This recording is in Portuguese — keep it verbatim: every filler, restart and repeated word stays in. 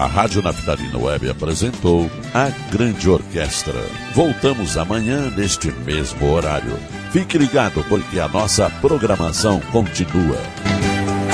Rádio Naftalina Web apresentou A Grande Orquestra. Voltamos amanhã neste mesmo horário. Fique ligado porque a nossa programação continua.